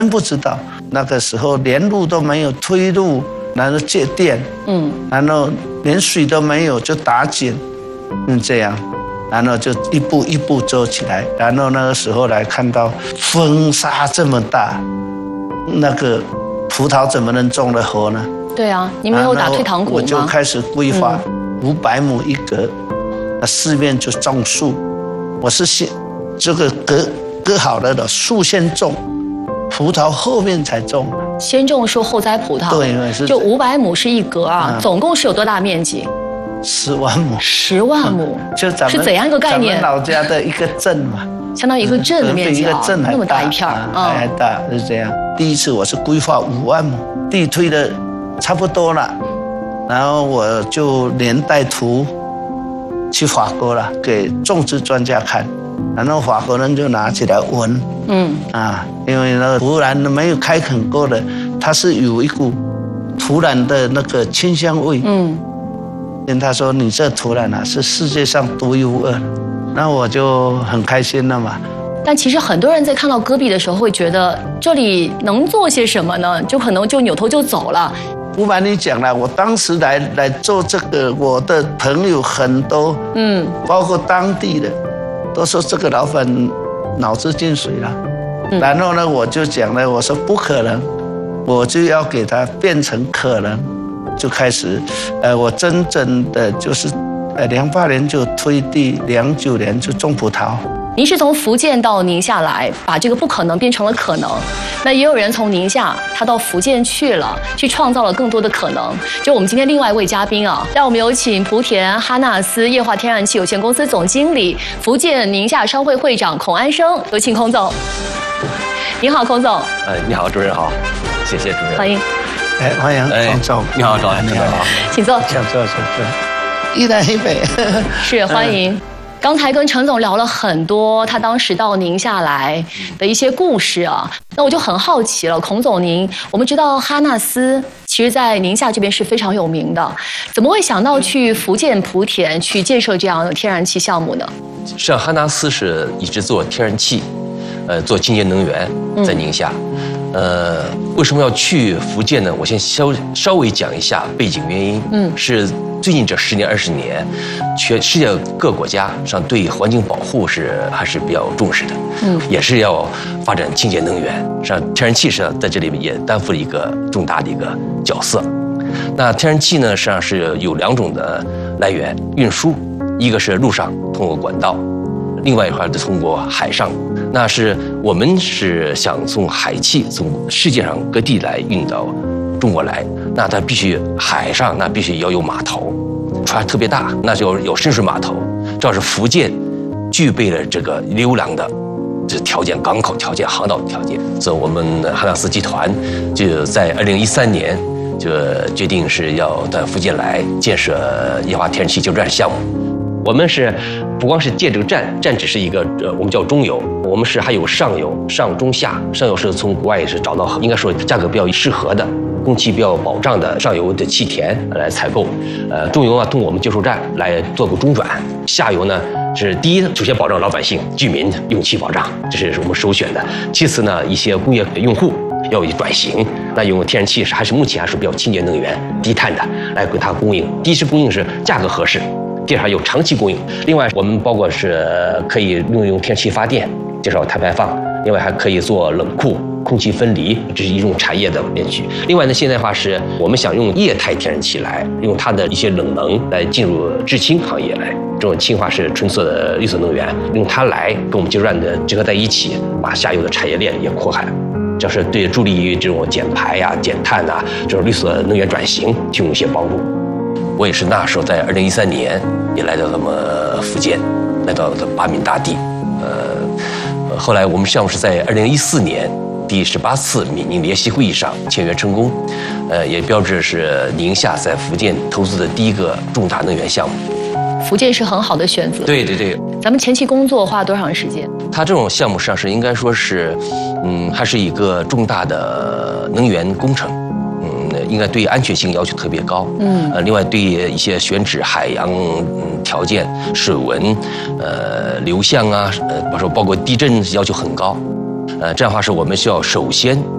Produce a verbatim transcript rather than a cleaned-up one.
不知道那个时候连路都没有，推路，然后借电，嗯，然后连水都没有，就打井，嗯，这样，然后就一步一步走起来。然后那个时候来看到风沙这么大，那个葡萄怎么能种得活呢？ 对啊，你没有打退堂鼓吗？ 我就开始规划五百亩一格，那四面就种树。我是先这个割割好了的树先种，葡萄后面才种。 先种树后栽葡萄。 对，是就五百亩是一格啊，总共是有多大面积？ 十万亩。 十万亩， 就咱们是怎样一个概念？ 咱们老家的一个镇嘛， 相当于一个镇的面积啊， 一个镇还那么大一片儿， 还还大，是这样。第一次我是规划五万亩，地推的差不多了，然后我就连带图去法国了，给种植专家看，然后法国人就拿起来闻，嗯啊，因为那个土壤没有开垦过的，它是有一股土壤的那个清香味，嗯，跟他说你这土壤啊是世界上独一无二，那我就很开心了嘛。 但其实很多人在看到戈壁的时候会觉得这里能做些什么呢？就可能就扭头就走了。 不瞒你讲了，我当时来来做这个，我的朋友很多，嗯，包括当地的，都说这个老板脑子进水了。嗯、然后呢，我就讲了，我说不可能，我就要给它变成可能，就开始，呃，我真正的就是，呃，零八年就推地，零九年就种葡萄。 您是从福建到宁夏来，把这个不可能变成了可能。那也有人从宁夏他到福建去了，去创造了更多的可能。就我们今天另外一位嘉宾啊，让我们有请莆田哈纳斯液化天然气有限公司总经理、福建宁夏商会会长孔安生，有请孔总。您好，孔总。 呃，你好，主持人好，谢谢主持人。 欢迎。 哎，欢迎孔总。 你好，赵你好， 请坐。 请坐，请坐。一南一北。 是，欢迎。嗯刚才跟陈总聊了很多他当时到宁夏来的一些故事啊，那我就很好奇了，孔总您，我们知道哈纳斯其实在宁夏这边是非常有名的，怎么会想到去福建莆田去建设这样的天然气项目呢？ 实际上哈纳斯是一直做天然气，呃，做清洁能源，在宁夏。嗯、呃，为什么要去福建呢？我先稍稍微讲一下背景原因。嗯，是最近这十年二十年，全世界各国家上对环境保护是还是比较重视的。嗯，也是要发展清洁能源，实际上天然气实际上在这里面也担负了一个重大的一个角色。那天然气呢，实际上是有两种的来源运输，一个是陆上通过管道，另外一块是通过海上。那是我们是想从海气从世界上各地来运到中国来，那它必须海上那必须要有码头，船特别大，那就有深水码头。这要是福建具备了这个优良的这条件，港口条件、航道条件，所以我们哈纳斯集团就在二零一三年就决定是要到福建来建设液化天然气加油站项目。我们是不光是建这个站，站只是一个呃，我们叫中游，我们是还有上游，上中下。上游是从国外也是找到应该说价格比较适合的、工期比较保障的上游的气田来采购。呃，中游呢通过我们接收站来做个中转，下游呢是第一，首先保障老百姓、居民用气保障，这是我们首选的。其次呢，一些工业用户要有转型，那用天然气是还是目前还是比较清洁能源、低碳的来给它供应。第一是供应是价格合适。第二有长期供应，另外我们包括是可以用用天然气发电，减少碳排放，另外还可以做冷库、空气分离，这是一种产业的变局。另外呢，现在的话是我们想用液态天然气来用它的一些冷能来进入制氢行业来，这种氢化是纯色的绿色能源，用它来跟我们接收站的结合在一起，把下游的产业链也扩展。这是对助力于这种减排呀、减碳啊，这种绿色能源转型提供一些帮助。我也是那时候在二零一三年也来到了么福建，来到了巴闽大地。呃，后来我们项目是在二零一四年第十八次闽宁联席会议上签约成功，呃，也标志是宁夏在福建投资的第一个重大能源项目。 福建是很好的选择。 对对对。 咱们前期工作花多长时间？ 它这种项目上是应该说是，嗯，还是一个重大的能源工程。应该对安全性要求特别高，嗯，呃，另外对一些选址、海洋条件、水文、呃流向啊，呃，包括包括地震要求很高，呃，这样的话是我们需要首先